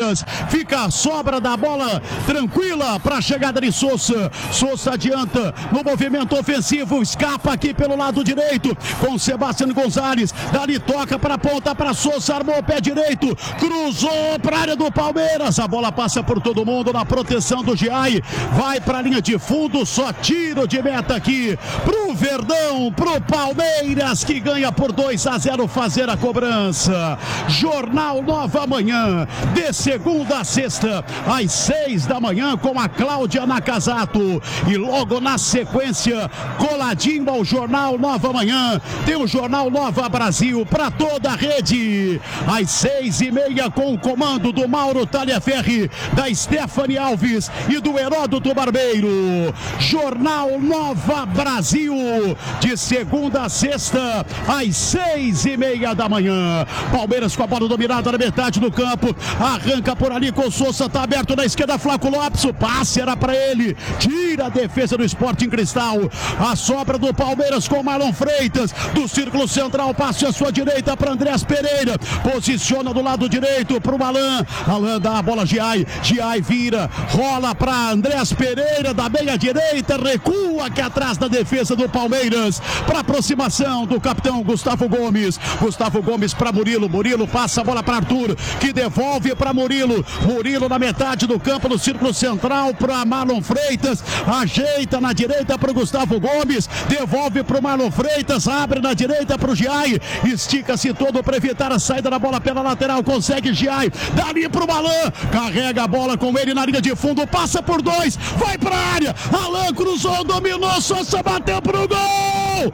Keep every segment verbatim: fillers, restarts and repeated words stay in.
Palmeiras. Fica a sobra da bola tranquila para a chegada de Sousa. Sousa adianta no movimento ofensivo, escapa aqui pelo lado direito com Sebastião Gonzalez. Dali toca para a ponta para Sousa, armou o pé direito, cruzou para a área do Palmeiras. A bola passa por todo mundo na proteção do Giai. Vai para a linha de fundo, só tiro de meta aqui pro Verdão, pro Palmeiras, que ganha por dois a zero, fazer a cobrança. Jornal Nova Manhã, de segunda a sexta, às seis da manhã, com a Cláudia Nakazato. E logo na sequência, coladinho ao Jornal Nova Manhã, tem o Jornal Nova Brasil para toda a rede. Às seis e meia, com o comando do Mauro Talhaferri, da Stephanie Alves e do Heródoto Barbeiro. Jornal Nova Brasil, de segunda a sexta, às seis e meia da manhã. Palmeiras com a bola dominada na metade do campo, arranca por ali com o Sousa, tá aberto na esquerda, Flaco Lopes, o passe era para ele, tira a defesa do Sporting Cristal. A sobra do Palmeiras com Marlon Freitas, do círculo central, passe à sua direita para Andrés Pereira, posiciona do lado direito para o Alan, Alan dá a bola a Giai, Giai vira, rola para Andrés Pereira, da meia direita, recua aqui atrás da defesa do Palmeiras, para aproximação do capitão Gustavo Gomes, Gustavo Gomes para Murilo, Murilo passa a bola para Arthur, que devolve para Murilo, Murilo na metade do campo, no círculo central para Marlon Freitas, ajeita na direita para o Gustavo Gomes, devolve para o Marlon Freitas, abre na direita para o Giai, estica-se todo para evitar a saída da bola pela lateral, consegue Giai, dali para o Alan, carrega a bola com ele na linha de fundo, passa por dois, vai para a área, Alan cruzou, dominou, Sousa bateu pro gol,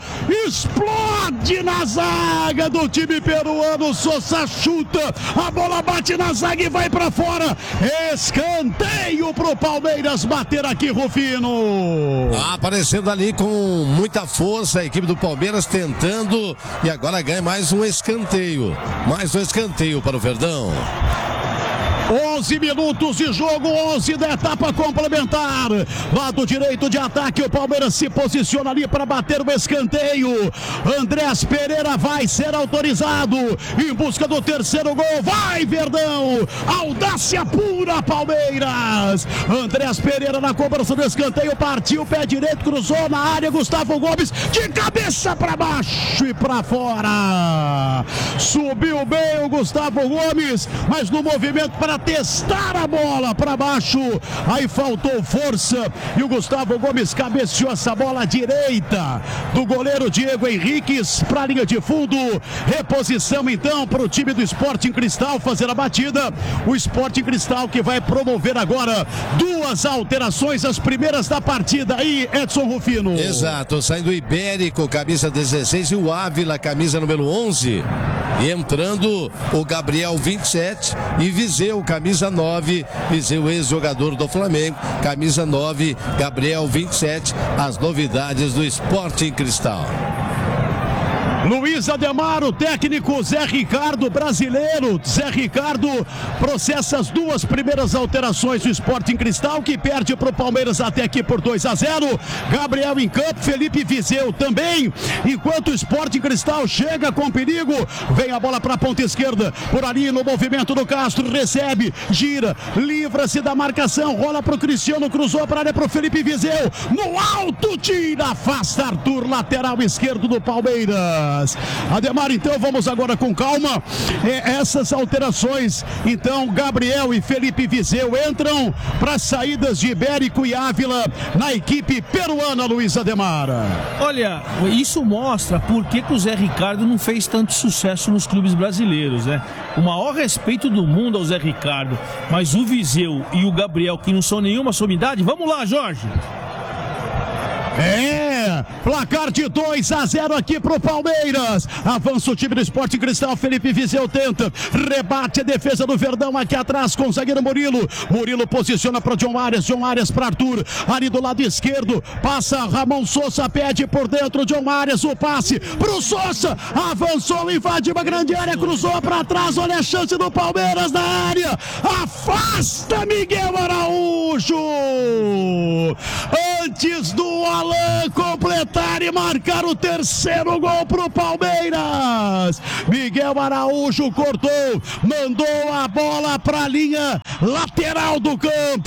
explode na zaga do time peruano, Sousa chuta, a bola bate na zaga e vai para fora, escanteio pro Palmeiras bater aqui, Rufino. Ah, aparecendo ali com muita força a equipe do Palmeiras tentando, e agora ganha mais um escanteio, mais um escanteio para o Verdão. onze minutos de jogo, onze da etapa complementar. Lado direito de ataque, o Palmeiras se posiciona ali para bater o escanteio. Andrés Pereira vai ser autorizado em busca do terceiro gol. Vai, Verdão! Audácia pura, Palmeiras! Andrés Pereira na cobrança do escanteio, partiu, pé direito, cruzou na área, Gustavo Gomes de cabeça para baixo e para fora. Subiu bem o Gustavo Gomes, mas no movimento para testar a bola para baixo, aí faltou força e o Gustavo Gomes cabeceou essa bola à direita do goleiro Diego Henriques para a linha de fundo. Reposição então para o time do Sporting Cristal fazer a batida. O Sporting Cristal que vai promover agora duas alterações, as primeiras da partida aí, Edson Rufino. Exato, saindo o Ibérico, camisa dezesseis, e o Ávila, camisa número onze. E entrando o Gabriel, vinte e sete, e Viseu, camisa nove, Viseu, ex-jogador do Flamengo, camisa nove, Gabriel, vinte e sete, as novidades do Sporting Cristal. Luiz Ademar, o técnico Zé Ricardo, brasileiro. Zé Ricardo processa as duas primeiras alterações do Sporting Cristal, que perde para o Palmeiras até aqui por dois a zero. Gabriel em campo, Felipe Viseu também. Enquanto o Sporting Cristal chega com perigo, vem a bola para a ponta esquerda, por ali no movimento do Castro, recebe, gira, livra-se da marcação, rola para o Cristiano, cruzou para a área para o Felipe Viseu, no alto, tira, afasta Arthur, lateral esquerdo do Palmeiras. Ademar, então vamos agora com calma, é, essas alterações, então Gabriel e Felipe Viseu entram para saídas de Ibérico e Ávila na equipe peruana, Luiz Ademar. Olha, isso mostra por que, que o Zé Ricardo não fez tanto sucesso nos clubes brasileiros, né? O maior respeito do mundo ao Zé Ricardo, mas o Viseu e o Gabriel, que não são nenhuma sumidade, vamos lá, Jorge. É, placar de dois a zero aqui pro Palmeiras. Avança o time do Sporting Cristal, Felipe Viseu tenta, rebate a defesa do Verdão aqui atrás com o zagueiro Murilo. Murilo posiciona para John Arias, John Arias para Arthur, ali do lado esquerdo, passa Ramon Sousa, pede por dentro, John Arias, o passe pro Sousa, avançou, invadiu uma grande área, cruzou para trás, olha a chance do Palmeiras na área, afasta Miguel Araújo, antes do Alain completar e marcar o terceiro gol pro Palmeiras. Miguel Araújo cortou, mandou a bola pra linha lateral do campo.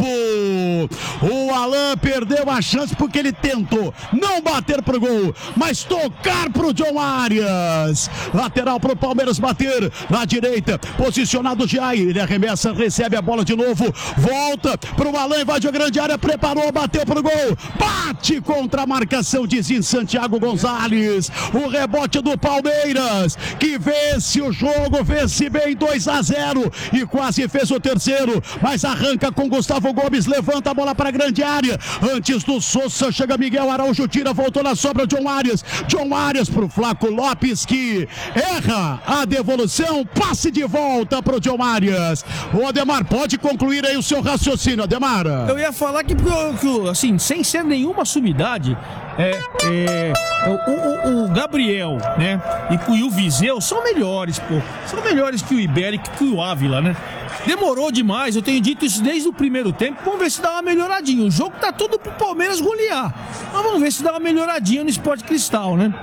O Alain perdeu a chance porque ele tentou não bater pro gol, mas tocar pro John Arias. Lateral pro Palmeiras bater na direita, posicionado o Jair, ele arremessa, recebe a bola de novo, volta pro Alain, invade a grande área, preparou, bateu pro gol, bate contra a marcação de Zin Santiago Gonzalez. O rebote do Palmeiras, que vence o jogo, vence bem dois a zero e quase fez o terceiro, mas arranca com Gustavo Gomes, levanta a bola para a grande área, antes do Sousa chega Miguel Araújo, tira, voltou na sobra John Arias, John Arias pro Flaco Lopes, que erra a devolução, passe de volta pro John Arias. O Ademar, pode concluir aí o seu raciocínio, Ademar. Eu ia falar que, que assim, sem ser nenhuma sumidade, é, é, o, o, o Gabriel, né, e, e o Viseu são melhores, pô, são melhores que o Ibérico, que o Ávila, né? Demorou demais, eu tenho dito isso desde o primeiro tempo. Vamos ver se dá uma melhoradinha. O jogo tá tudo pro Palmeiras golear, mas vamos ver se dá uma melhoradinha no Sport Cristal, né?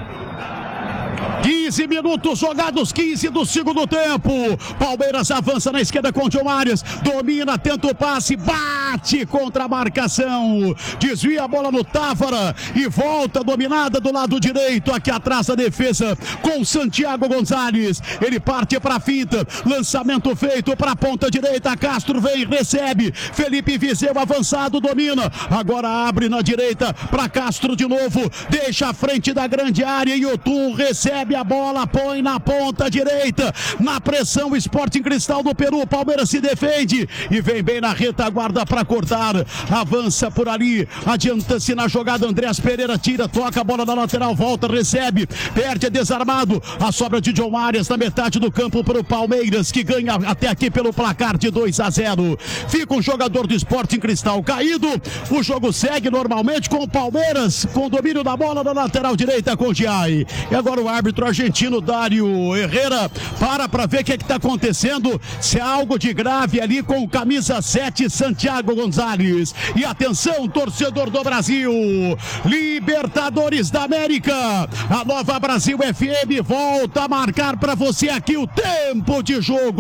quinze minutos jogados, quinze do segundo tempo. Palmeiras avança na esquerda com o John Arias, domina, tenta o passe, bate contra a marcação, desvia a bola no Távora e volta dominada do lado direito, aqui atrás da defesa com Santiago Gonzalez. Ele parte para a finta, lançamento feito para a ponta direita, Castro vem, recebe, Felipe Viseu avançado, domina, agora abre na direita para Castro de novo, deixa a frente da grande área e o Tum recebe a bola, põe na ponta direita, na pressão o Sporting Cristal do Peru. Palmeiras se defende e vem bem na retaguarda para cortar, avança por ali, adianta-se na jogada, Andrés Pereira tira, toca a bola na lateral, volta, recebe, perde, é desarmado, a sobra de John Arias na metade do campo para o Palmeiras, que ganha até aqui pelo placar de dois a zero. Fica o jogador do Sporting Cristal caído, o jogo segue normalmente com o Palmeiras com o domínio da bola na lateral direita com o Giai. E agora o árbitro argentino Dário Herrera para para ver o que é que está acontecendo, se há algo de grave ali com o camisa sete Santiago Gonzalez. E atenção, torcedor do Brasil, Libertadores da América, a Nova Brasil F M volta a marcar para você aqui o tempo de jogo.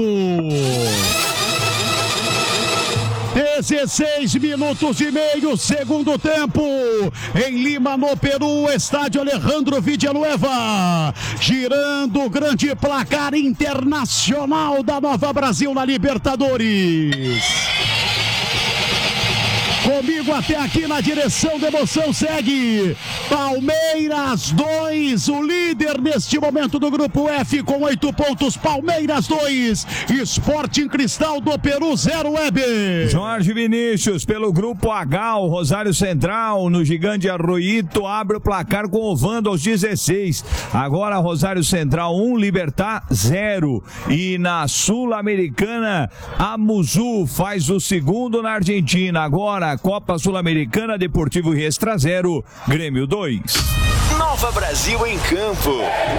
dezesseis minutos e meio, segundo tempo, em Lima, no Peru, estádio Alejandro Villanueva, girando o grande placar internacional da Nova Brasil na Libertadores. Comigo até aqui na direção da emoção segue Palmeiras dois, o líder neste momento do grupo F com oito pontos, Palmeiras dois, Sporting Cristal do Peru zero, Weber. Jorge Vinícius pelo grupo H, o Rosário Central no Gigante Arroyito abre o placar com o Vando aos dezesseis. Agora Rosário Central um, Libertad zero. E na Sul-Americana, a Muzu faz o segundo na Argentina. Agora Copa Sul-Americana, Deportivo Riestra zero, Grêmio dois. Nova Brasil em campo.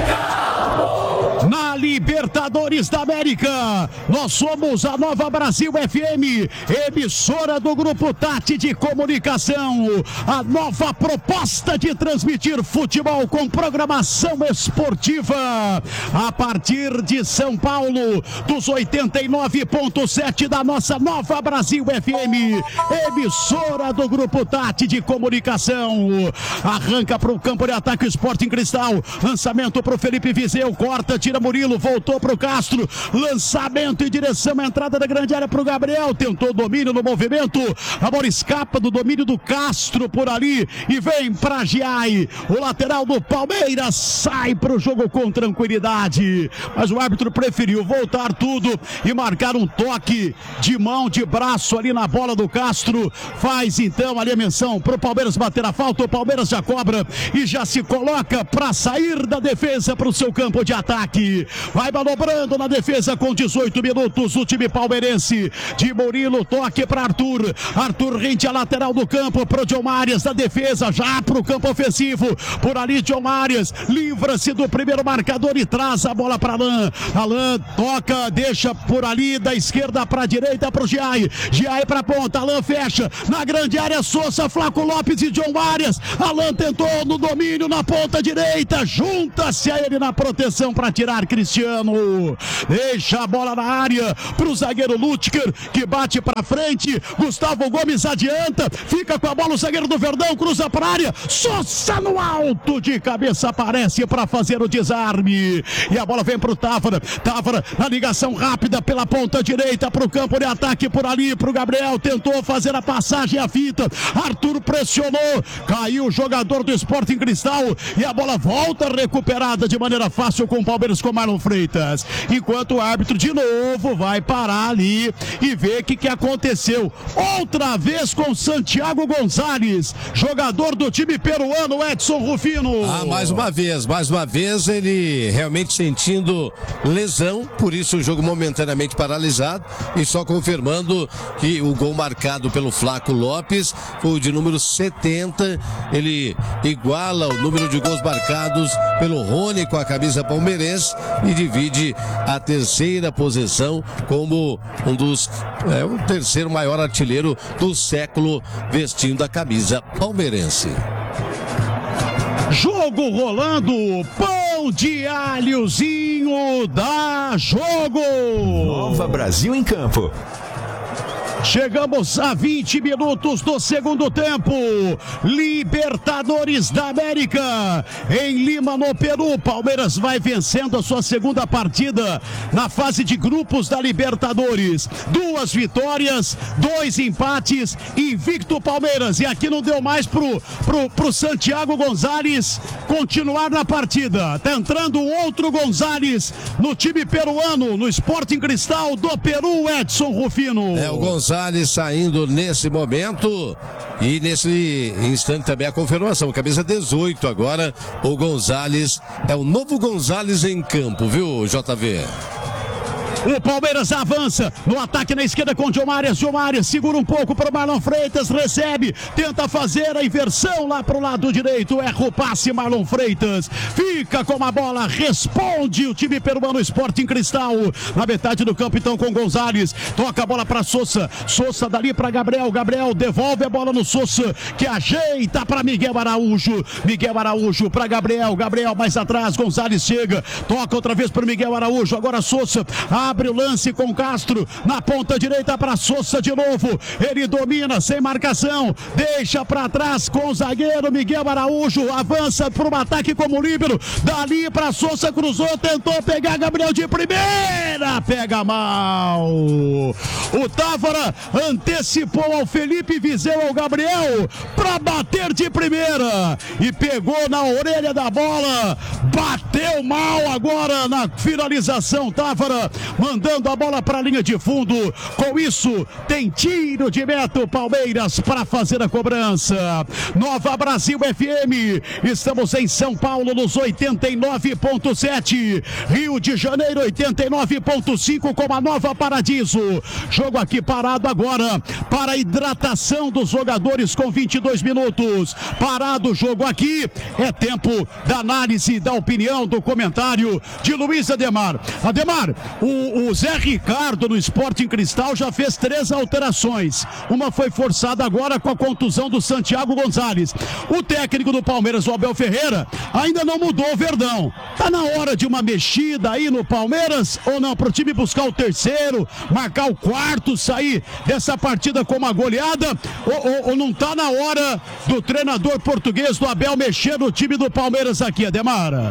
Na Libertadores da América, nós somos a Nova Brasil F M, emissora do Grupo Tati de Comunicação. A nova proposta de transmitir futebol com programação esportiva a partir de São Paulo, dos oitenta e nove ponto sete da nossa Nova Brasil F M, emissora do Grupo Tati de Comunicação. Arranca para o campo de ataque o Sporting Cristal, lançamento para o Felipe Viseu, corta, tira Murilo, voltou para o Castro, lançamento em direção à entrada da grande área para o Gabriel, tentou domínio no movimento, a bola escapa do domínio do Castro por ali e vem para Giai, o lateral do Palmeiras sai para o jogo com tranquilidade, mas o árbitro preferiu voltar tudo e marcar um toque de mão, de braço ali na bola do Castro, faz então ali a menção para o Palmeiras bater a falta, o Palmeiras já cobra e já se coloca para sair da defesa para o seu campo de ataque. Vai manobrando na defesa com dezoito minutos o time palmeirense. De Murilo, toque para Arthur. Arthur rende a lateral do campo para o John Marias da defesa, já para o campo ofensivo. Por ali, John Marias livra-se do primeiro marcador e traz a bola para Alain. Alain toca, deixa por ali da esquerda para a direita para o Giai. Giai para a ponta, Alain fecha na grande área. Sousa, Flaco Lopes e John Marias. Alain tentou no domínio na ponta direita, junta-se a ele na proteção para tirar Cristiano. Deixa a bola na área para o zagueiro Lutker, que bate para frente. Gustavo Gomes adianta, fica com a bola o zagueiro do Verdão, cruza para a área. Sousa no alto, de cabeça aparece para fazer o desarme. E a bola vem para o Távora. Távora na ligação rápida pela ponta direita para o campo de ataque por ali, para o Gabriel. Tentou fazer a passagem à fita. Arthur pressionou, caiu o jogador do Sporting Cristal e a bola volta recuperada de maneira fácil com o Palmeiras, com Marlon Freitas. Enquanto o árbitro de novo vai parar ali e ver o que, que aconteceu. Outra vez com Santiago Gonzalez, jogador do time peruano, Edson Rufino. Ah, mais uma vez, mais uma vez ele realmente sentindo lesão, por isso o jogo momentaneamente paralisado, e só confirmando que o gol marcado pelo Flaco Lopes foi o de número setenta. Ele iguala o número de gols marcados pelo Rony com a camisa palmeirense e divide a terceira posição como um dos, é, o terceiro maior artilheiro do século vestindo a camisa palmeirense. Jogo rolando, pão de alhozinho, dá jogo. Nova Brasil em Campo. Chegamos a vinte minutos do segundo tempo. Libertadores da América em Lima, no Peru. Palmeiras vai vencendo a sua segunda partida na fase de grupos da Libertadores. Duas vitórias, dois empates, invicto Palmeiras. E aqui não deu mais pro, pro, pro Santiago Gonzalez continuar na partida. Tá entrando outro Gonzalez no time peruano, no Sporting Cristal do Peru, Edson Rufino. É o Gonzalez saindo nesse momento e nesse instante também a confirmação, camisa dezoito agora, o Gonzalez é o novo Gonzalez em campo, viu, J V? O Palmeiras avança no ataque na esquerda com o John Marias. John Marias segura um pouco para o Marlon Freitas, recebe, tenta fazer a inversão lá para o lado direito, erra o passe. Marlon Freitas fica com a bola, responde o time peruano Sporting Cristal na metade do campo, então com Gonzalez, toca a bola para Sousa, Sousa dali para Gabriel, Gabriel devolve a bola no Sousa, que ajeita para Miguel Araújo, Miguel Araújo para Gabriel, Gabriel mais atrás, Gonzalez chega, toca outra vez para Miguel Araújo, agora Sousa abre o lance com Castro na ponta direita para Sousa de novo. Ele domina sem marcação, deixa para trás com o zagueiro Miguel Araújo, avança para um ataque como líbero. Dali para Sousa, cruzou, tentou pegar Gabriel de primeira, pega mal. O Távora antecipou ao Felipe Viseu, ao Gabriel, para bater de primeira e pegou na orelha da bola, bateu mal agora na finalização. Távora mandando a bola para a linha de fundo. Com isso, tem tiro de meta Palmeiras para fazer a cobrança. Nova Brasil F M, estamos em São Paulo nos oitenta e nove ponto sete, Rio de Janeiro oitenta e nove ponto cinco com a Nova Paradiso. Jogo aqui parado agora para a hidratação dos jogadores com vinte e dois minutos. Parado o jogo aqui, é tempo da análise, da opinião, do comentário de Luiz Ademar. Ademar, o O Zé Ricardo no Sporting Cristal já fez três alterações. Uma foi forçada agora com a contusão do Santiago Gonzalez. O técnico do Palmeiras, o Abel Ferreira, ainda não mudou o Verdão. Tá na hora de uma mexida aí no Palmeiras ou não? Para o time buscar o terceiro, marcar o quarto, sair dessa partida com uma goleada? Ou, ou, ou não tá na hora do treinador português, do Abel, mexer no time do Palmeiras aqui, Ademara?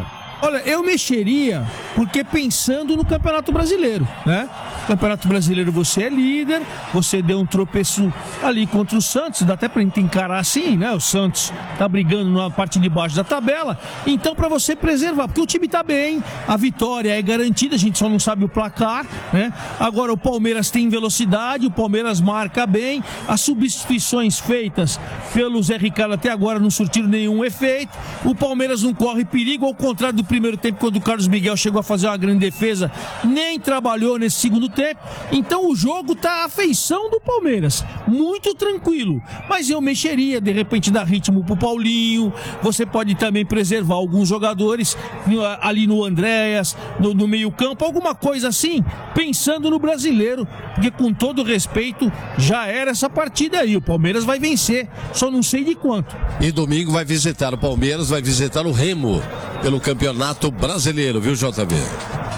Olha, eu mexeria porque pensando no Campeonato Brasileiro, né? Campeonato Brasileiro você é líder, você deu um tropeço ali contra o Santos, dá até pra gente encarar assim, né? O Santos tá brigando na parte de baixo da tabela, então pra você preservar, porque o time tá bem, a vitória é garantida, a gente só não sabe o placar, né? Agora o Palmeiras tem velocidade, o Palmeiras marca bem, as substituições feitas pelo Zé Ricardo até agora não surtiram nenhum efeito, o Palmeiras não corre perigo, ao contrário do primeiro tempo, quando o Carlos Miguel chegou a fazer uma grande defesa, nem trabalhou nesse segundo tempo. Então o jogo tá à feição do Palmeiras, muito tranquilo, mas eu mexeria, de repente dar ritmo pro Paulinho, você pode também preservar alguns jogadores ali no Andréas, no, no meio campo, alguma coisa assim, pensando no brasileiro, porque com todo respeito, já era essa partida aí, o Palmeiras vai vencer, só não sei de quanto. E domingo vai visitar o Palmeiras, vai visitar o Remo pelo Campeonato Brasileiro, viu, J B?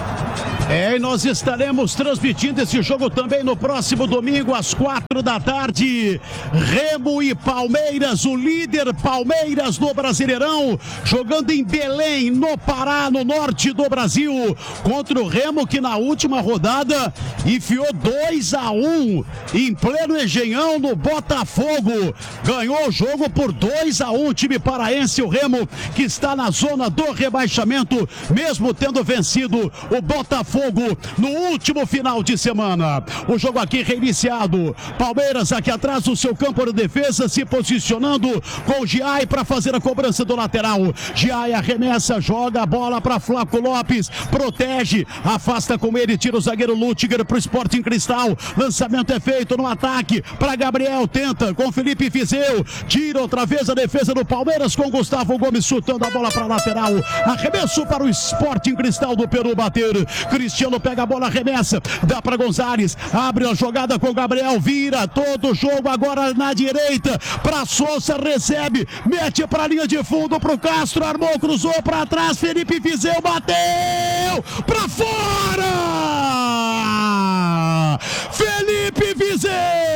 É, e nós estaremos transmitindo esse jogo também no próximo domingo, às quatro da tarde. Remo e Palmeiras, o líder Palmeiras no Brasileirão, jogando em Belém, no Pará, no norte do Brasil, contra o Remo, que na última rodada enfiou dois a um em pleno Engenhão no Botafogo. Ganhou o jogo por dois a um, o time paraense, o Remo, que está na zona do rebaixamento, mesmo tendo vencido o Botafogo no último final de semana. O jogo aqui reiniciado. Palmeiras aqui atrás, o seu campo de defesa, se posicionando com o Giai para fazer a cobrança do lateral. Giai arremessa, joga a bola para Flaco Lopes, protege, afasta com ele, tira o zagueiro Lútiger para o Sporting Cristal. Lançamento é feito no ataque para Gabriel, tenta com Felipe Viseu, tira outra vez a defesa do Palmeiras com Gustavo Gomes chutando a bola para lateral. Arremesso para o Sporting Cristal do Peru bater. Cristiano pega a bola, arremessa, dá para Gonzalez, abre a jogada com o Gabriel, vira todo o jogo agora na direita, para Sousa, recebe, mete para a linha de fundo para o Castro, armou, cruzou para trás, Felipe Viseu bateu para fora! Felipe Viseu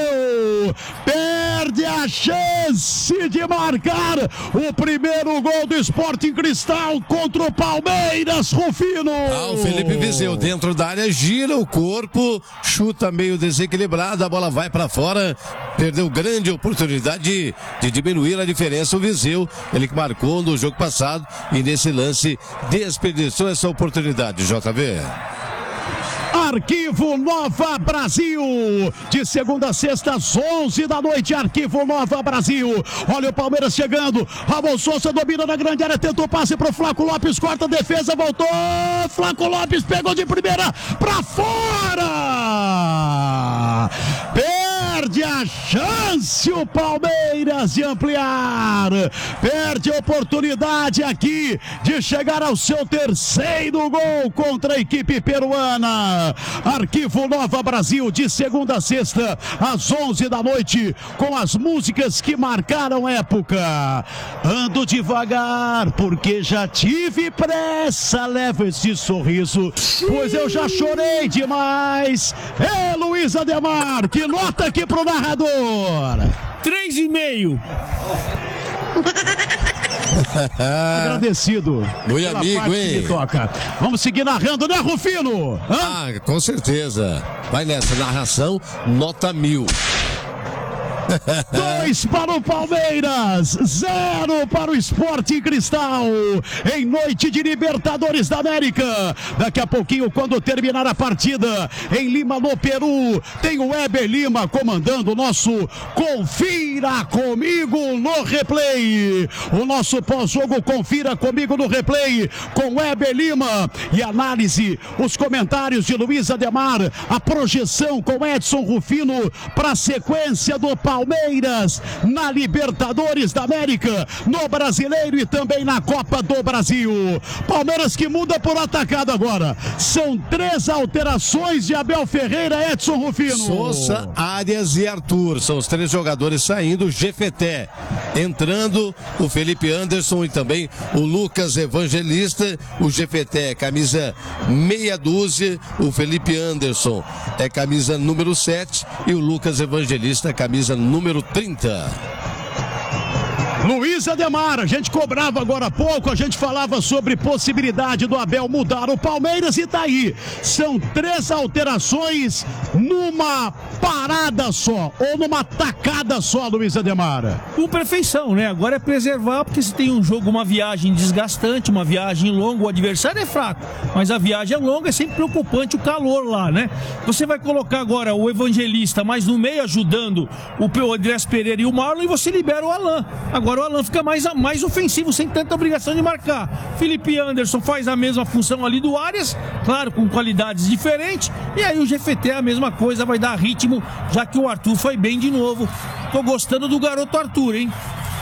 perde a chance de marcar o primeiro gol do Sporting Cristal contra o Palmeiras, Rufino. Ah, o Felipe Viseu dentro da área, gira o corpo, chuta meio desequilibrado, a bola vai para fora, perdeu grande oportunidade de, de diminuir a diferença. O Viseu, ele que marcou no jogo passado e nesse lance desperdiçou essa oportunidade, J V. Arquivo Nova Brasil, de segunda a sexta às onze da noite, Arquivo Nova Brasil. Olha o Palmeiras chegando, Ramon Sousa domina na grande área, tentou passe pro Flaco Lopes, corta a defesa, voltou, Flaco Lopes pegou de primeira pra fora, perde a chance o Palmeiras de ampliar, perde a oportunidade aqui de chegar ao seu terceiro gol contra a equipe peruana. Arquivo Nova Brasil, de segunda a sexta às onze da noite, com as músicas que marcaram época. Ando devagar porque já tive pressa, levo esse sorriso, pois eu já chorei demais. É, Luiz Ademar, que nota aqui pro narrador. Três e meio. Agradecido. Muito amigo, hein? Toca. Vamos seguir narrando, né, Rufino? Hã? Ah, com certeza. Vai nessa narração, nota mil. Dois para o Palmeiras, zero para o Sporting Cristal, em noite de Libertadores da América. Daqui a pouquinho, quando terminar a partida em Lima, no Peru, tem o Weber Lima comandando o nosso Confira Comigo no Replay. O nosso pós-jogo Confira Comigo no Replay, com Weber Lima e análise, os comentários de Luiz Ademar, a projeção com Edson Rufino para a sequência do Palmeiras na Libertadores da América, no Brasileiro e também na Copa do Brasil. Palmeiras que muda por atacado agora. São três alterações de Abel Ferreira, Edson Rufino. Sousa, Arias e Arthur. São os três jogadores saindo. Jefeté entrando. O Felipe Anderson e também o Lucas Evangelista. O Jefeté, camisa meia dúzia. O Felipe Anderson é camisa número sete. E o Lucas Evangelista, camisa número trinta. Luiz Ademar, a gente cobrava agora há pouco, a gente falava sobre possibilidade do Abel mudar o Palmeiras e tá aí. São três alterações numa parada só, ou numa tacada só, Luiz Ademar. Com perfeição, né? Agora é preservar, porque se tem um jogo, uma viagem desgastante, uma viagem longa, o adversário é fraco, mas a viagem é longa, é sempre preocupante o calor lá, né? Você vai colocar agora o Evangelista mais no meio, ajudando o Andrés Pereira e o Marlon, e você libera o Alan. Agora o Alan fica mais, mais ofensivo, sem tanta obrigação de marcar. Felipe Anderson faz a mesma função ali do Arias, claro, com qualidades diferentes. E aí o G F T é a mesma coisa, vai dar ritmo, já que o Arthur foi bem de novo. Tô gostando do garoto Arthur, hein?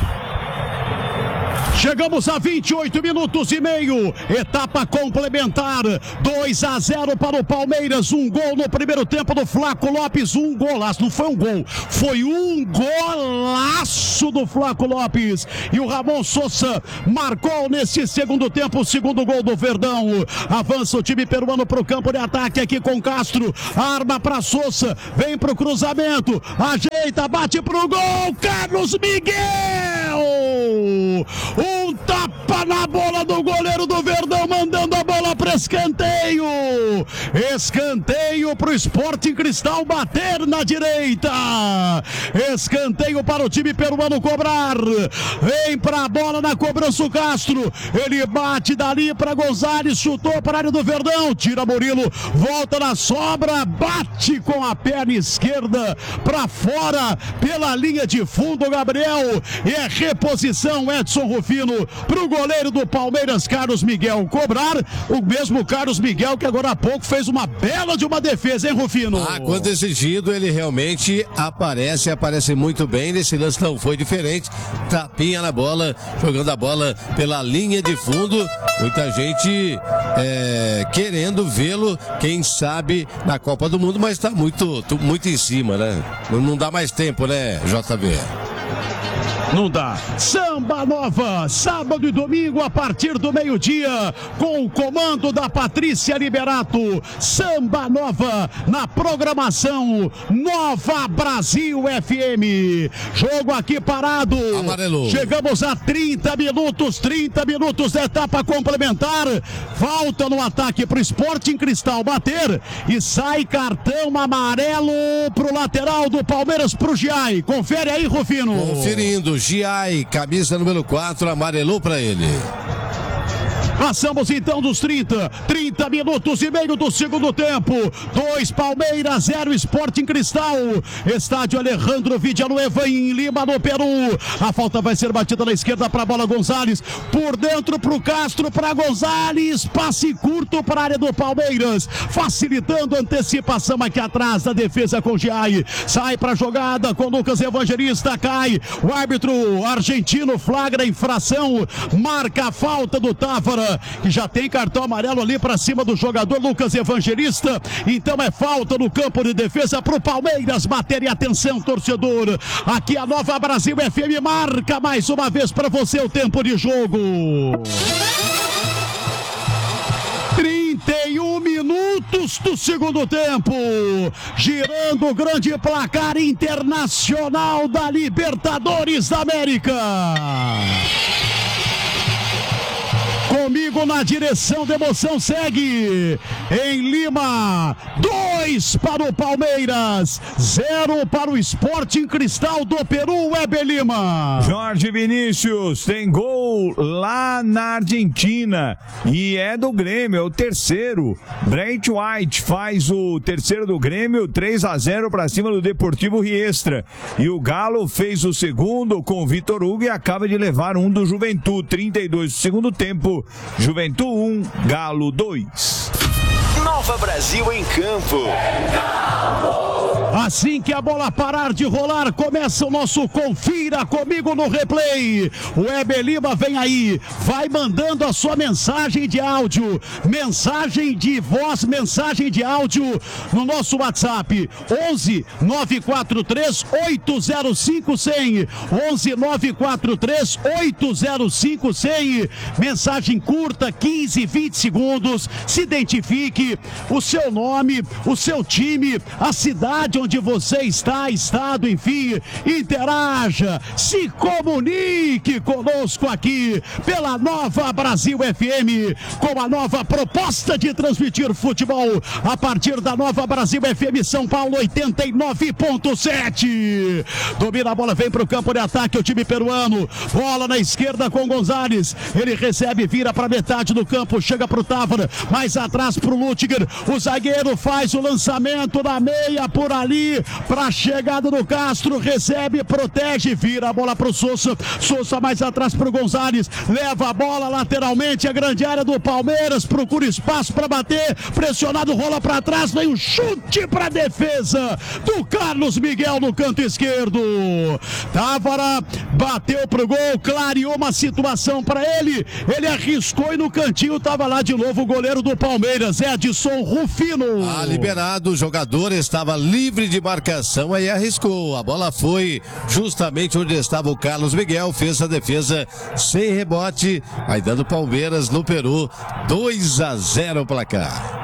Chegamos a vinte e oito minutos e meio, etapa complementar, dois a zero para o Palmeiras, um gol no primeiro tempo do Flaco Lopes, um golaço, não foi um gol, foi um golaço do Flaco Lopes, e o Ramon Sousa marcou nesse segundo tempo o segundo gol do Verdão. Avança o time peruano para o campo de ataque aqui com Castro, arma para Sousa, vem para o cruzamento, ajeita, bate para o gol, Carlos Miguel! Um tapa na bola do goleiro do Verdão, mandando a bola para escanteio. Escanteio para o Sporting Cristal bater na direita. Escanteio para o time peruano cobrar. Vem para a bola na cobrança o Castro. Ele bate dali para Gonzalez, chutou para a área do Verdão. Tira Murilo, volta na sobra, bate com a perna esquerda para fora pela linha de fundo, Gabriel. E é reposição, Edson Rufino, para o goleiro do Palmeiras, Carlos Miguel, cobrar. O mesmo Carlos Miguel que agora há pouco fez uma bela de uma defesa, hein, Rufino? Ah, quando exigido, ele realmente aparece, aparece muito bem. Nesse lance não foi diferente. Tapinha na bola, jogando a bola pela linha de fundo. Muita gente é, querendo vê-lo, quem sabe, na Copa do Mundo, mas está muito, muito em cima, né? Não dá mais tempo, né, J B? Não dá. Samba Nova, sábado e domingo a partir do meio-dia, com o comando da Patrícia Liberato. Samba Nova na programação Nova Brasil F M. Jogo aqui parado. Amarelo. Chegamos a trinta minutos, trinta minutos da etapa complementar. Falta no ataque para o Sporting Cristal bater e sai cartão amarelo para o lateral do Palmeiras, para o Giai. Confere aí, Rufino. Conferindo. Giai, camisa número quatro, amarelou para ele. Passamos então dos trinta, trinta minutos e meio do segundo tempo. dois Palmeiras, zero Sporting Cristal. Estádio Alejandro Villanueva em Lima, no Peru. A falta vai ser batida na esquerda para a bola Gonzalez. Por dentro para o Castro, para Gonzalez. Passe curto para a área do Palmeiras. Facilitando a antecipação aqui atrás da defesa com Giai. Sai para a jogada com Lucas Evangelista. Cai. O árbitro argentino flagra a infração. Marca a falta do Távora, que já tem cartão amarelo ali para cima do jogador Lucas Evangelista. Então é falta no campo de defesa para o Palmeiras bater. E atenção, torcedor, aqui a Nova Brasil F M marca mais uma vez para você o tempo de jogo. trinta e um minutos do segundo tempo, girando o grande placar internacional da Libertadores da América. Comigo na direção da emoção segue em Lima, dois para o Palmeiras, zero para o Sporting Cristal do Peru, Weber Lima. Jorge Vinícius tem gol lá na Argentina e é do Grêmio, é o terceiro. Brent White faz o terceiro do Grêmio, três a zero para cima do Deportivo Riestra. E o Galo fez o segundo com o Vitor Hugo e acaba de levar um do Juventude, trinta e dois do segundo tempo. Juventude um, Galo dois. Nova Brasil em campo. Assim que a bola parar de rolar, começa o nosso Confira Comigo no Replay. O Weber Lima vem aí, vai mandando a sua mensagem de áudio, mensagem de voz, mensagem de áudio no nosso WhatsApp onze nove quatro três oito zero cinco cem, onze nove quatro três oito zero cinco cem. Mensagem curta, quinze, vinte segundos. Se identifique, o seu nome, o seu time, a cidade onde você está, estado, enfim, interaja, se comunique conosco aqui pela Nova Brasil F M, com a nova proposta de transmitir futebol a partir da Nova Brasil F M São Paulo oitenta e nove ponto sete. Domina a bola, vem para o campo de ataque o time peruano, bola na esquerda com Gonzalez, ele recebe, vira para metade do campo, chega para o Távora, mais atrás para o Luttiger, o zagueiro faz o lançamento na meia por ali, para a chegada do Castro, recebe, protege, vira a bola para o Sousa, Sousa mais atrás para o Gonzalez, leva a bola lateralmente, a grande área do Palmeiras, procura espaço para bater, pressionado, rola para trás, vem o chute para a defesa do Carlos Miguel no canto esquerdo. Távora bateu pro gol, clareou uma situação para ele, ele arriscou e no cantinho estava lá de novo o goleiro do Palmeiras, Edson Rufino. Ah, liberado, o jogador estava livre de marcação, aí arriscou, a bola foi justamente onde estava o Carlos Miguel, fez a defesa sem rebote, aí dando Palmeiras no Peru, dois a zero o placar.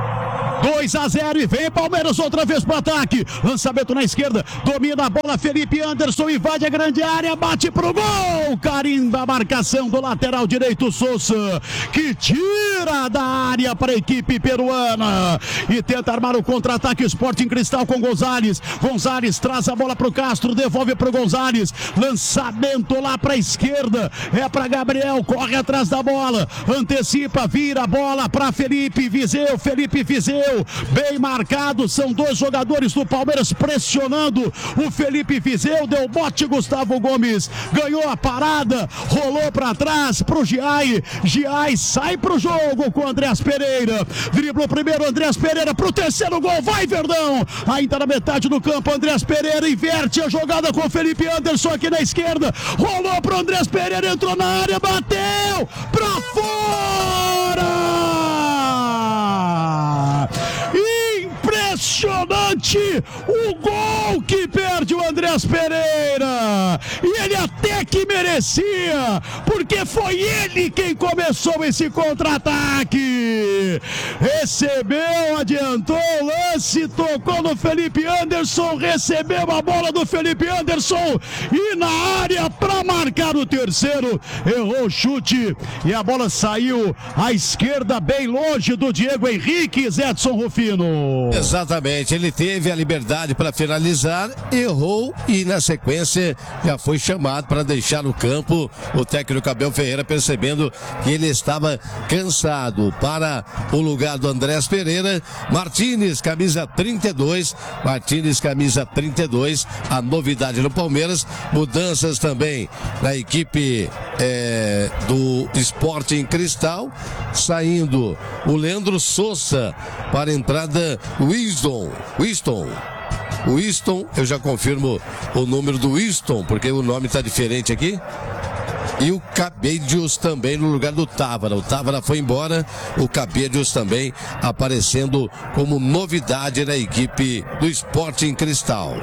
dois a zero e vem Palmeiras outra vez pro ataque, lançamento na esquerda, domina a bola Felipe Anderson, invade a grande área, bate pro gol, carimba a marcação do lateral direito Sousa, que tira da área para a equipe peruana e tenta armar o contra-ataque. Sporting Cristal com Gonzalez, Gonzalez traz a bola pro Castro, devolve pro Gonzalez, lançamento lá pra esquerda, é pra Gabriel, corre atrás da bola, antecipa, vira a bola pra Felipe Viseu, Felipe Viseu bem marcado, são dois jogadores do Palmeiras pressionando o Felipe Viseu, deu bote, Gustavo Gomes ganhou a parada, rolou para trás pro Giai, Giai sai pro jogo com o Andrés Pereira, driblou primeiro Andrés Pereira pro terceiro gol, vai Verdão, ainda na metade do campo, Andrés Pereira inverte a jogada com o Felipe Anderson aqui na esquerda, rolou pro Andrés Pereira, entrou na área, bateu pra fora! Impressionante o gol que perde o Andrés Pereira, e ele até que merecia, porque foi ele quem começou esse contra-ataque, recebeu, adiantou o lance, tocou no Felipe Anderson, recebeu a bola do Felipe Anderson e na área para marcar o terceiro, errou o chute e a bola saiu à esquerda bem longe do Diego Henrique, Edson Rufino. Exatamente, ele teve a liberdade para finalizar, errou e na sequência já foi chamado para deixar o campo. O técnico Abel Ferreira, percebendo que ele estava cansado, para o lugar do Andrés Pereira, Martínez, camisa trinta e dois, Martínez, camisa trinta e dois, a novidade no Palmeiras, mudanças também na equipe é, do Sporting Cristal, saindo o Leandro Sousa para a entrada Winston, Winston, Winston, eu já confirmo o número do Winston, porque o nome está diferente aqui. E o Cabedios também no lugar do Távora. O Távora foi embora, o Cabedios também aparecendo como novidade na equipe do Sporting Cristal.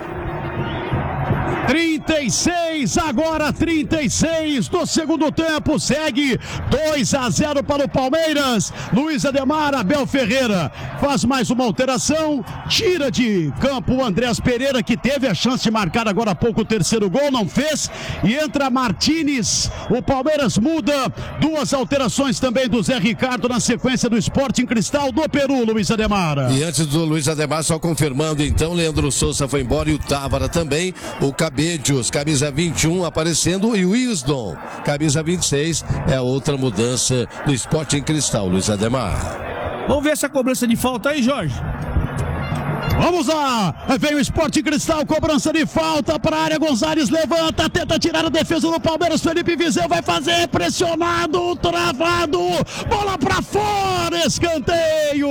trinta e seis, agora trinta e seis do segundo tempo, segue dois a zero para o Palmeiras. Luiz Ademar, Abel Ferreira faz mais uma alteração, tira de campo o Andrés Pereira, que teve a chance de marcar agora há pouco o terceiro gol, não fez, e entra Martínez. O Palmeiras muda, duas alterações também do Zé Ricardo na sequência do Sporting Cristal do Peru, Luiz Ademar. E antes do Luiz Ademar, só confirmando então, Leandro Sousa foi embora e o Távora também, o Cabedios, camisa vinte e um aparecendo, e o Wisdom, camisa vinte e seis, é outra mudança do Sporting Cristal, Luiz Ademar. Vamos ver essa cobrança de falta aí, Jorge. Vamos lá, vem o Sporting Cristal, cobrança de falta para a área, Gonzalez levanta, tenta tirar a defesa do Palmeiras, Felipe Viseu vai fazer, pressionado, travado, bola para fora, escanteio,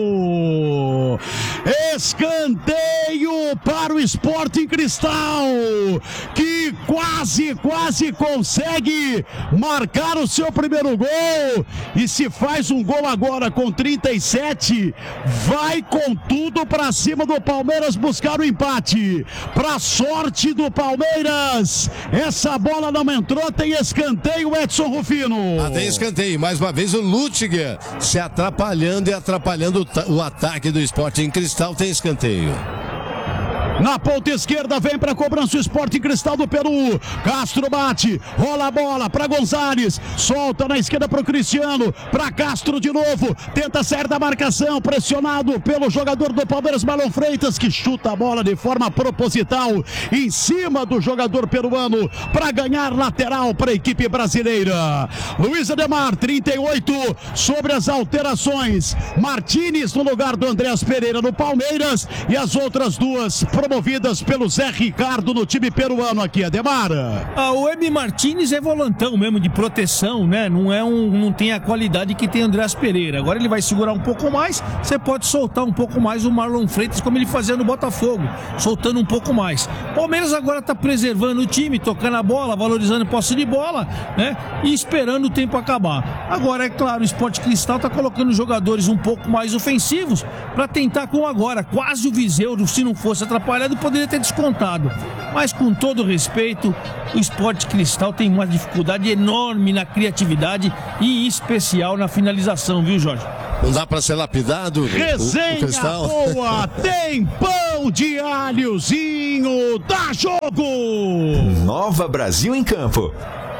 escanteio para o Sporting Cristal, que quase, quase consegue marcar o seu primeiro gol, e se faz um gol agora com trinta e sete, vai com tudo para cima cima do Palmeiras buscar o empate. Pra sorte do Palmeiras, essa bola não entrou, tem escanteio, Edson Rufino. Ah, tem escanteio, mais uma vez o Luttiger se atrapalhando e atrapalhando o, o ataque do Sporting Cristal, tem escanteio. Na ponta esquerda vem para cobrança o Sporting Cristal do Peru. Castro bate, rola a bola para Gonzalez, solta na esquerda para o Cristiano, para Castro de novo, tenta sair da marcação, pressionado pelo jogador do Palmeiras, Marlon Freitas, que chuta a bola de forma proposital em cima do jogador peruano para ganhar lateral para a equipe brasileira. Luiz Ademar, trinta e oito, sobre as alterações. Martínez no lugar do Andréas Pereira no Palmeiras e as outras duas promovidas pelo Zé Ricardo no time peruano aqui, Ademar. Ah, o Emi Martínez é volantão mesmo, de proteção, né? Não é um, não tem a qualidade que tem o Andréas Pereira. Agora ele vai segurar um pouco mais, você pode soltar um pouco mais o Marlon Freitas, como ele fazia no Botafogo, soltando um pouco mais. Palmeiras agora tá preservando o time, tocando a bola, valorizando a posse de bola, né? E esperando o tempo acabar. Agora, é claro, o Sport Cristal tá colocando jogadores um pouco mais ofensivos para tentar, com agora, quase o Viseu, se não fosse atrapalhado, poderia ter descontado. Mas com todo respeito, o Sport Cristal tem uma dificuldade enorme na criatividade e em especial na finalização, viu, Jorge? Não dá pra ser lapidado. Resenha boa, tem pão de alhozinho, dá jogo! Nova Brasil em Campo.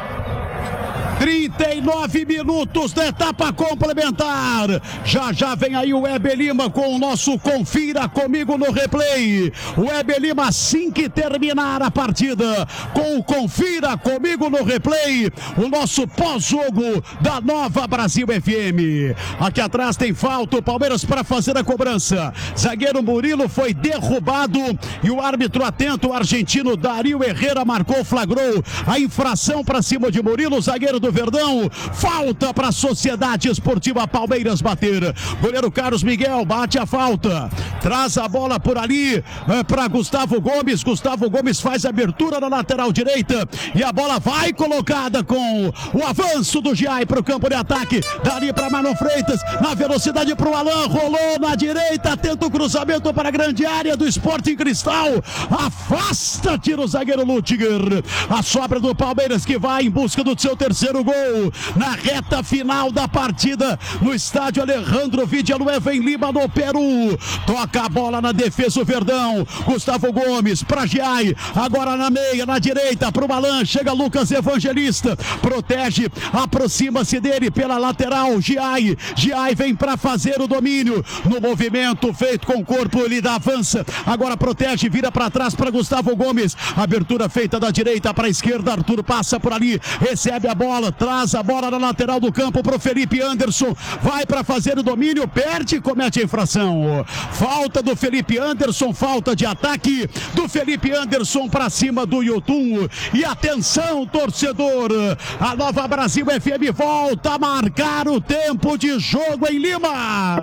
trinta e nove minutos da etapa complementar. Já já vem aí o Weber Lima com o nosso Confira Comigo no Replay. O Weber Lima, assim que terminar a partida, com o Confira Comigo no Replay, o nosso pós-jogo da Nova Brasil F M. Aqui atrás tem falta, o Palmeiras para fazer a cobrança. Zagueiro Murilo foi derrubado e o árbitro atento, o argentino Dario Herrera, marcou, flagrou a infração para cima de Murilo, zagueiro do Verdão. Falta para a Sociedade Esportiva Palmeiras bater. Goleiro Carlos Miguel bate a falta, traz a bola por ali é, para Gustavo Gomes. Gustavo Gomes faz a abertura na lateral direita e a bola vai colocada com o avanço do Giai para o campo de ataque. Dali para Marlon Freitas, na velocidade para o Alan, rolou na direita, tenta o cruzamento para a grande área do Sporting Cristal, afasta, tira o zagueiro Luttiger. A sobra do Palmeiras que vai em busca do seu terceiro gol na reta final da partida no estádio Alejandro Villanueva em Lima, no Peru. Toca a bola na defesa o Verdão, Gustavo Gomes para Giai, agora na meia, na direita para o Malan, chega Lucas Evangelista, protege, aproxima-se dele pela lateral, Giai, Giai vem para fazer o domínio, no movimento feito com o corpo, ele dá, avança, agora protege, vira para trás para Gustavo Gomes, abertura feita da direita para a esquerda, Arthur passa por ali, recebe a bola, traz a bola na lateral do campo para o Felipe Anderson, vai para fazer o domínio, perde e comete a infração. Falta do Felipe Anderson, falta de ataque do Felipe Anderson para cima do Yotun. E atenção, torcedor, a Nova Brasil F M volta a marcar o tempo de jogo em Lima.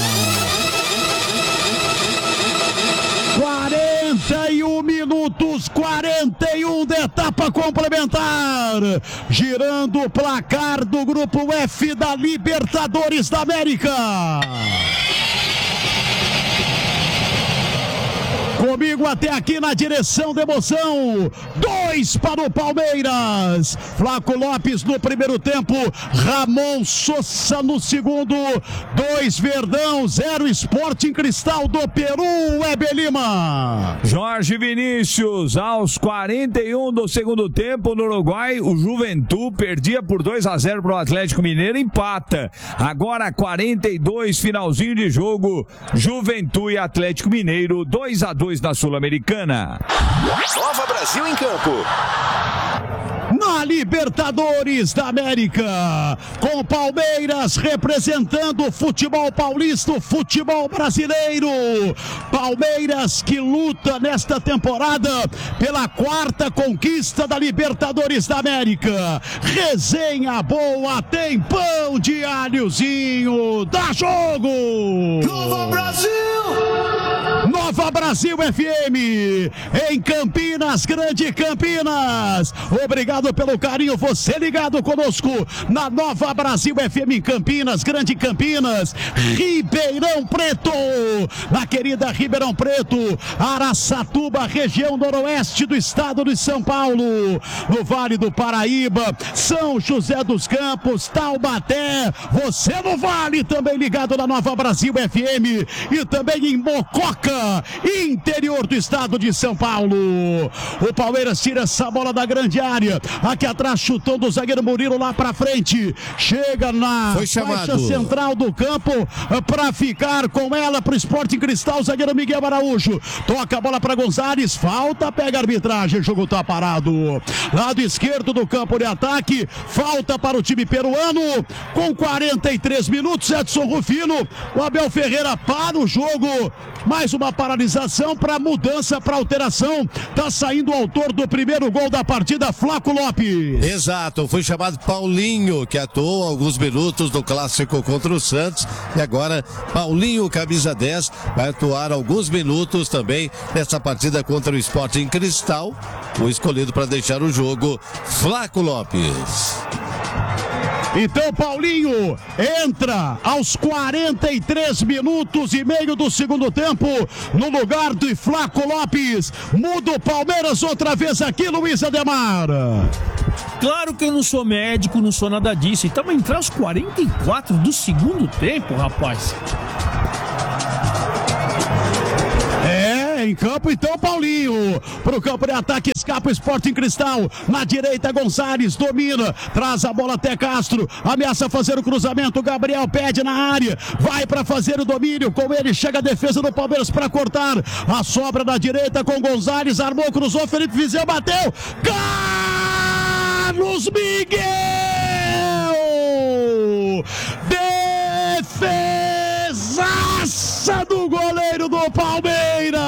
quarenta e um minutos, quarenta e um da etapa complementar, girando o placar do grupo F da Libertadores da América. Comigo até aqui na direção da emoção, dois para o Palmeiras, Flaco Lopes no primeiro tempo, Ramon Sosa no segundo, dois Verdão, zero Sporting Cristal do Peru, Weber Lima. Jorge Vinícius, aos quarenta e um do segundo tempo no Uruguai, o Juventude perdia por dois a zero para o Atlético Mineiro, empata. Agora quarenta e dois, finalzinho de jogo, Juventude e Atlético Mineiro, dois a dois na Sul-Americana. Nova Brasil em Campo. Na Libertadores da América, com Palmeiras representando o futebol paulista, o futebol brasileiro. Palmeiras que luta nesta temporada pela quarta conquista da Libertadores da América. Resenha boa, tem pão de alhozinho, dá jogo! Nova Brasil! Nova Nova Brasil F M, em Campinas, Grande Campinas. Obrigado pelo carinho, você ligado conosco na Nova Brasil F M em Campinas, Grande Campinas, Ribeirão Preto, na querida Ribeirão Preto, Araçatuba, região noroeste do estado de São Paulo, no Vale do Paraíba, São José dos Campos, Taubaté, você no Vale também ligado na Nova Brasil F M e também em Mococa, interior do estado de São Paulo. O Palmeiras tira essa bola da grande área, aqui atrás chutando o zagueiro Murilo lá pra frente, chega na faixa central do campo para ficar com ela pro Sporting Cristal, o zagueiro Miguel Araújo, toca a bola para Gonzalez, falta, pega a arbitragem, o jogo tá parado. Lado esquerdo do campo de ataque, falta para o time peruano, com quarenta e três minutos, Edson Rufino, o Abel Ferreira para o jogo, mais uma paralisação para mudança, para alteração, tá saindo o autor do primeiro gol da partida, Flaco Lopes. Exato, foi chamado Paulinho, que atuou alguns minutos no clássico contra o Santos, e agora Paulinho, camisa dez, vai atuar alguns minutos também nessa partida contra o Sporting Cristal, o escolhido para deixar o jogo, Flaco Lopes. Então Paulinho entra aos quarenta e três minutos e meio do segundo tempo no lugar do Flaco Lopes. Muda o Palmeiras outra vez aqui, Luiz Ademar. Claro que eu não sou médico, não sou nada disso. Então vai entrar aos quarenta e quatro do segundo tempo, rapaz. Em campo, então, Paulinho. Pro campo de ataque, escapa o Sporting Cristal. Na direita, Gonzalez domina. Traz a bola até Castro. Ameaça fazer o cruzamento. Gabriel pede na área. Vai para fazer o domínio. Com ele, chega a defesa do Palmeiras para cortar. A sobra na direita com Gonzalez. Armou, cruzou. Felipe Vizeu bateu. Carlos Miguel! Defesaça do goleiro do Palmeiras!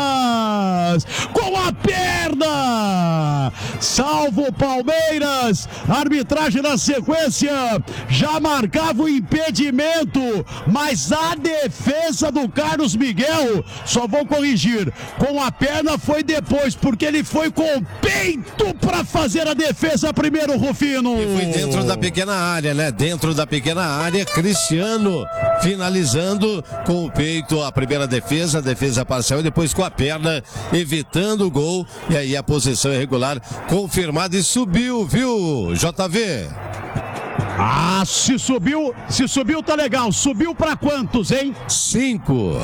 Com a perna! Salvo o Palmeiras! Arbitragem na sequência já marcava o impedimento, mas a defesa do Carlos Miguel, só vou corrigir, com a perna foi depois, porque ele foi com o peito para fazer a defesa primeiro, Rufino. E foi dentro da pequena área, né? Dentro da pequena área, Cristiano finalizando com o peito a primeira defesa, a defesa parcial, e depois com a perna, evitando o gol, e aí a posição irregular confirmada e subiu, viu, J V? Ah, se subiu, se subiu tá legal, subiu pra quantos, hein? Cinco.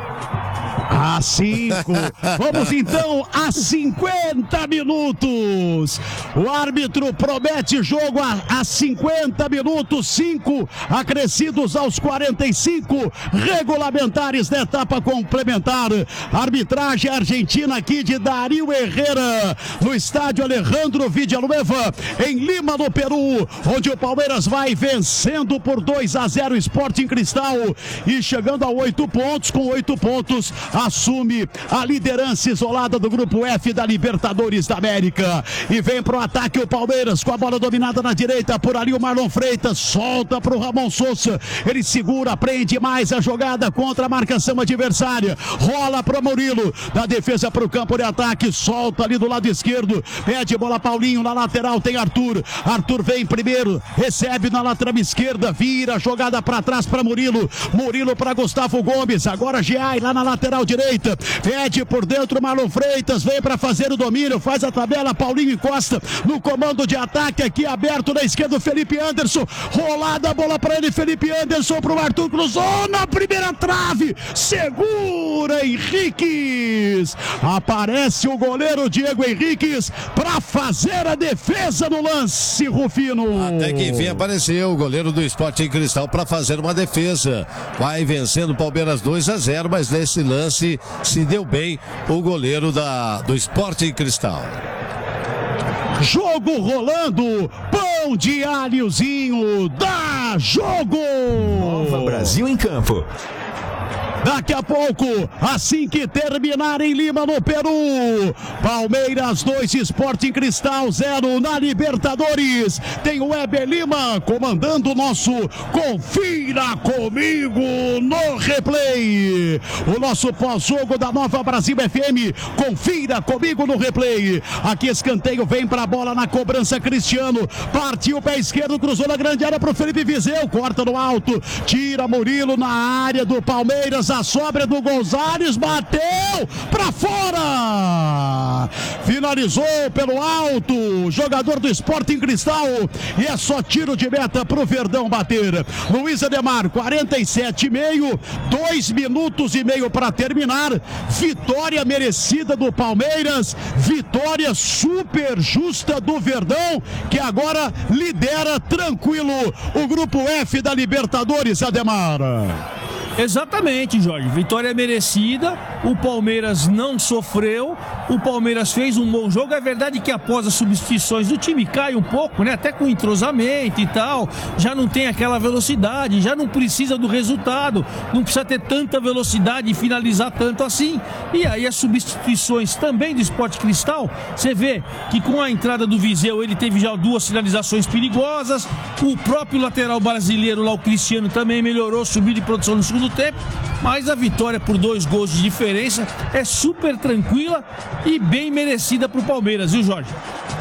A cinco. Vamos então a cinquenta minutos. O árbitro promete jogo a, a cinquenta minutos, cinco acrescidos aos quarenta e cinco regulamentares da etapa complementar. Arbitragem argentina aqui de Darío Herrera, no estádio Alejandro Villanueva, em Lima, no Peru, onde o Palmeiras vai vencendo por dois a zero o Sporting Cristal e chegando a oito pontos, com oito pontos assume a liderança isolada do grupo F da Libertadores da América. E vem pro ataque o Palmeiras com a bola dominada na direita, por ali o Marlon Freitas solta pro Ramon Sousa, ele segura, prende mais a jogada contra a marcação adversária, rola pro Murilo, da defesa pro campo de ataque, solta ali do lado esquerdo, pede bola Paulinho, na lateral tem Arthur, Arthur vem primeiro, recebe na lateral esquerda, vira a jogada para trás para Murilo, Murilo para Gustavo Gomes, agora Giai lá na lateral direita, pede por dentro Marlon Freitas, vem para fazer o domínio, faz a tabela, Paulinho encosta no comando de ataque, aqui aberto na esquerda o Felipe Anderson, rolada a bola para ele, Felipe Anderson pro Arthur, cruzou na primeira trave, segura Henriques, aparece o goleiro Diego Henriques para fazer a defesa no lance, Rufino. Até que enfim apareceu o goleiro do Sporting Cristal para fazer uma defesa, vai vencendo o Palmeiras dois a zero, mas nesse lance se deu bem o goleiro da, do Sporting Cristal. Jogo rolando, pão de alhozinho, dá jogo! Nova Brasil em campo. Daqui a pouco, assim que terminar em Lima, no Peru, Palmeiras dois, Sporting Cristal zero na Libertadores. Tem o Weber Lima comandando o nosso Confira Comigo no Replay. O nosso pós-jogo da Nova Brasil F M. Confira Comigo no Replay. Aqui escanteio, vem pra bola na cobrança, Cristiano. Partiu o pé esquerdo, cruzou na grande área pro Felipe Viseu. Corta no alto, tira Murilo na área do Palmeiras. A sobra do Gonzalez, bateu pra fora. Finalizou pelo alto, jogador do Sporting Cristal. E é só tiro de meta pro Verdão bater. Luiz Ademar, quarenta e sete e meio, dois minutos e meio para terminar. Vitória merecida do Palmeiras, vitória super justa do Verdão, que agora lidera tranquilo o grupo F da Libertadores, Ademar. Exatamente, Jorge. Vitória merecida. O Palmeiras não sofreu. O Palmeiras fez um bom jogo. É verdade que após as substituições o time cai um pouco, né? Até com entrosamento e tal. Já não tem aquela velocidade, já não precisa do resultado. Não precisa ter tanta velocidade e finalizar tanto assim. E aí as substituições também do Sport Cristal. Você vê que com a entrada do Viseu ele teve já duas finalizações perigosas. O próprio lateral brasileiro lá, o Cristiano, também melhorou, subiu de produção no segundo tempo, mas a vitória por dois gols de diferença é super tranquila e bem merecida para o Palmeiras, viu, Jorge?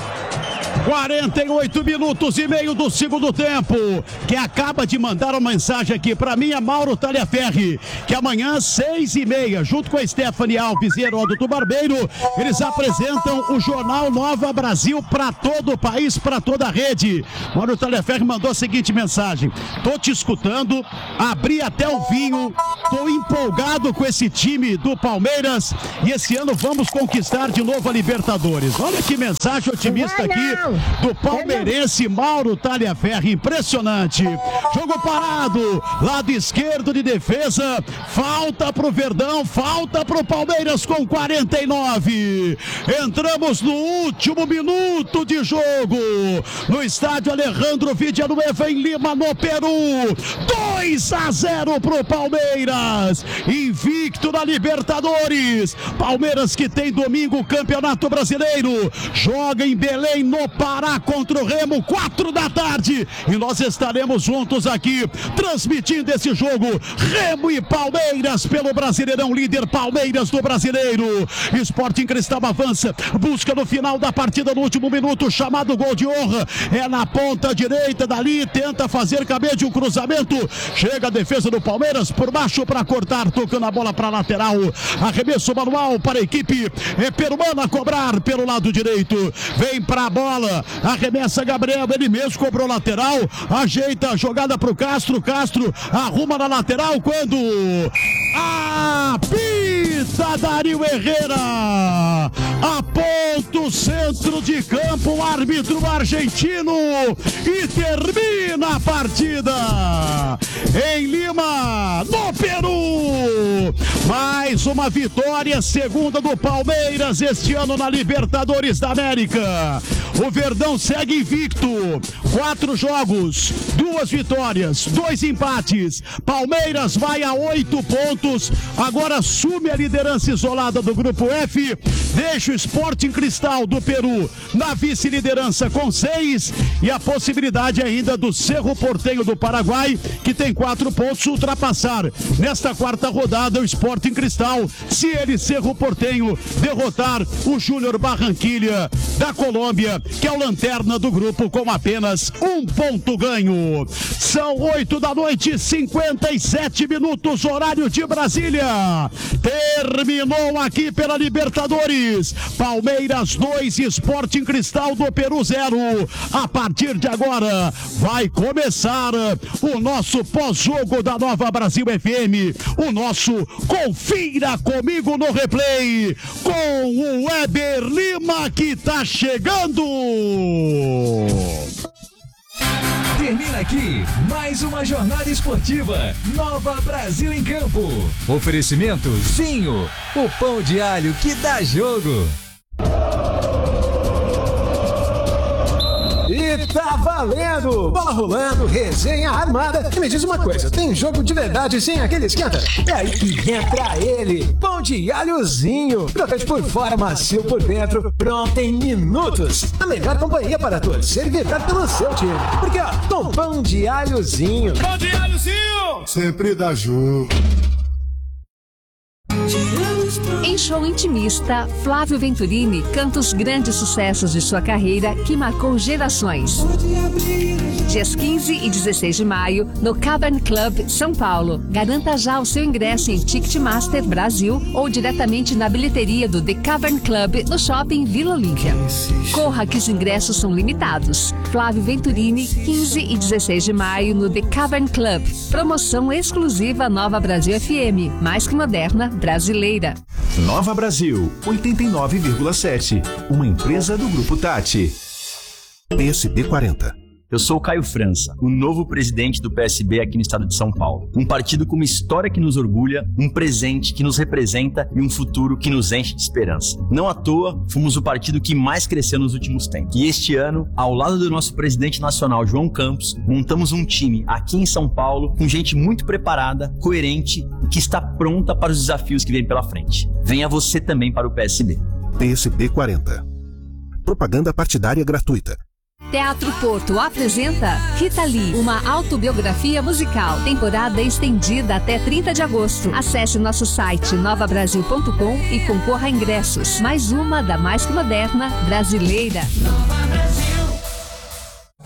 quarenta e oito minutos e meio do segundo tempo. Quem acaba de mandar uma mensagem aqui para mim é Mauro Talhaferri, que amanhã, seis e meia, junto com a Stephanie Alves e Heródoto Barbeiro, eles apresentam o Jornal Nova Brasil para todo o país, para toda a rede. Mauro Talhaferri mandou a seguinte mensagem: tô te escutando, abri até o vinho, tô empolgado com esse time do Palmeiras e esse ano vamos conquistar de novo a Libertadores. Olha que mensagem otimista aqui do palmeirense Mauro Talhaferri, impressionante. Jogo parado, lado esquerdo de defesa, falta pro Verdão, falta pro Palmeiras com quarenta e nove. Entramos no último minuto de jogo, no estádio Alejandro Villanueva em Lima, no Peru. dois a zero pro Palmeiras, invicto na Libertadores. Palmeiras que tem domingo o Campeonato Brasileiro, joga em Belém, no Pará, contra o Remo, quatro da tarde, e nós estaremos juntos aqui transmitindo esse jogo. Remo e Palmeiras pelo Brasileirão, líder Palmeiras do Brasileiro. Sporting Cristal avança, busca no final da partida, no último minuto, chamado gol de honra, é na ponta direita dali, tenta fazer caber de um cruzamento, chega a defesa do Palmeiras por baixo para cortar, tocando a bola para lateral, arremesso manual para a equipe é peruana a cobrar pelo lado direito, vem para a bola, arremessa Gabriel, ele mesmo cobrou lateral, ajeita a jogada para o Castro, Castro arruma na lateral, quando apita Dario Herrera, aponta o centro de campo, o árbitro argentino, e termina a partida em Lima, no Peru. Mais uma vitória, segunda do Palmeiras este ano na Libertadores da América. O Verdão segue invicto, quatro jogos, duas vitórias, dois empates. Palmeiras vai a oito pontos, agora assume a liderança isolada do grupo F, deixa o Sporting Cristal do Peru na vice-liderança com seis, e a possibilidade ainda do Cerro Porteño do Paraguai, que tem quatro pontos, ultrapassar nesta quarta rodada o Sporting Cristal, se ele, Cerro Porteño, derrotar o Júnior Barranquilla da Colômbia, que é o lanterna do grupo com apenas um ponto ganho. São oito da noite, cinquenta e sete minutos, horário de Brasília. Terminou aqui pela Libertadores. Palmeiras dois, Sporting Cristal do Peru zero. A partir de agora vai começar o nosso pós-jogo da Nova Brasil F M. O nosso Confira Comigo no Replay, com o Weber Lima, que tá chegando. Termina aqui mais uma jornada esportiva Nova Brasil em Campo. Oferecimento Zinho, o pão de alho que dá jogo. E está valendo! Bola rolando, resenha armada. E me diz uma coisa, tem jogo de verdade sem aquele esquenta? É aí que entra ele, pão de alhozinho. Crocante por fora, macio por dentro, pronto em minutos. A melhor companhia para torcer e vibrar pelo seu time. Porque, ó, com pão de alhozinho. Pão de alhozinho! Sempre dá jogo. Em show intimista, Flávio Venturini canta os grandes sucessos de sua carreira que marcou gerações. Dias quinze e dezesseis de maio, no Cavern Club, São Paulo. Garanta já o seu ingresso em Ticketmaster Brasil ou diretamente na bilheteria do The Cavern Club no Shopping Vila Olímpia. Corra que os ingressos são limitados. Flávio Venturini, quinze e dezesseis de maio, no The Cavern Club. Promoção exclusiva Nova Brasil F M, mais que moderna, brasileira. Nova Brasil, oitenta e nove vírgula sete. Uma empresa do Grupo Tati. P S B quarenta. Eu sou o Caio França, o novo presidente do P S B aqui no estado de São Paulo. Um partido com uma história que nos orgulha, um presente que nos representa e um futuro que nos enche de esperança. Não à toa, fomos o partido que mais cresceu nos últimos tempos. E este ano, ao lado do nosso presidente nacional, João Campos, montamos um time aqui em São Paulo com gente muito preparada, coerente e que está pronta para os desafios que vêm pela frente. Venha você também para o P S B. P S B quarenta. Propaganda partidária gratuita. Teatro Porto apresenta Rita Lee, uma autobiografia musical. Temporada estendida até trinta de agosto. Acesse nosso site nova brasil ponto com e concorra a ingressos. Mais uma da mais que moderna brasileira.